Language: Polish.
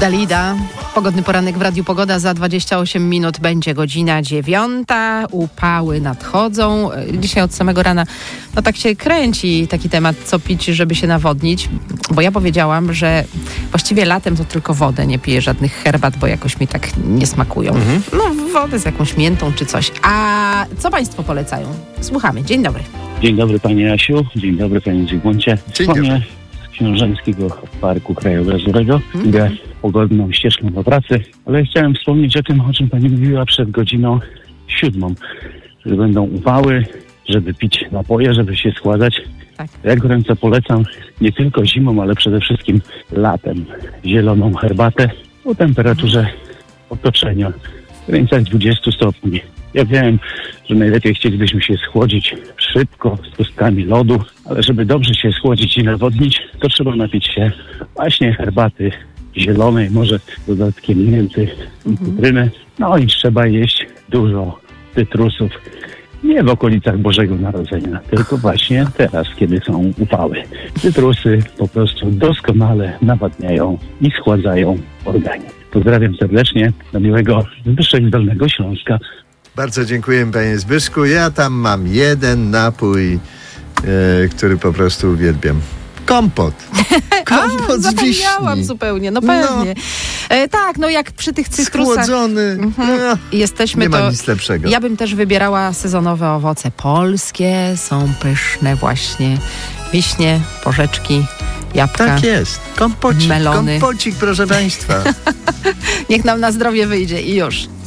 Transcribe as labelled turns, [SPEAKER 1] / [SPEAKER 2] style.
[SPEAKER 1] Dalida. Pogodny poranek w Radiu Pogoda. Za 28 minut będzie godzina 9. Upały nadchodzą. Dzisiaj od samego rana tak się kręci taki temat, co pić, żeby się nawodnić. Bo ja powiedziałam, że właściwie latem to tylko wodę, nie piję żadnych herbat, bo jakoś mi tak nie smakują. Wodę z jakąś miętą czy coś. A co Państwo polecają? Słuchamy. Dzień dobry.
[SPEAKER 2] Dzień dobry Pani Jasiu. Dzień dobry Panie Zygmuncie.
[SPEAKER 3] Dzień dobry.
[SPEAKER 2] Z Książęckiego Parku Krajobrazowego. Idę pogodną ścieżką do pracy, ale chciałem wspomnieć o tym, o czym Pani mówiła przed godziną 7, że będą upały, żeby pić napoje, żeby się schładzać.
[SPEAKER 1] Tak.
[SPEAKER 2] Ja gorąco polecam nie tylko zimą, ale przede wszystkim latem zieloną herbatę o temperaturze otoczenia w granicach 20 stopni. Ja wiem, że najlepiej chcielibyśmy się schłodzić szybko, z pustkami lodu, ale żeby dobrze się schłodzić i nawodnić, to trzeba napić się właśnie herbaty zielonej, może z dodatkiem mięty i cytryny. No i trzeba jeść dużo cytrusów. Nie w okolicach Bożego Narodzenia, tylko właśnie teraz, kiedy są upały. Cytrusy po prostu doskonale nawadniają i schładzają organizm. Pozdrawiam serdecznie, do miłego Zbyszek z Dolnego Śląska.
[SPEAKER 3] Bardzo dziękuję Panie Zbyszku. Ja tam mam jeden napój, który po prostu uwielbiam. Kompot. Kompot z wiśni.
[SPEAKER 1] Zapomniałam zupełnie, no pewnie. Tak, jak przy tych cytrusach.
[SPEAKER 3] Schłodzony.
[SPEAKER 1] Jesteśmy,
[SPEAKER 3] nie
[SPEAKER 1] to
[SPEAKER 3] ma nic lepszego.
[SPEAKER 1] Ja bym też wybierała sezonowe owoce polskie. Są pyszne właśnie. Wiśnie, porzeczki, jabłka.
[SPEAKER 3] Tak jest. Kompocik,
[SPEAKER 1] melony.
[SPEAKER 3] kompocik, proszę Państwa.
[SPEAKER 1] Niech nam na zdrowie wyjdzie i już.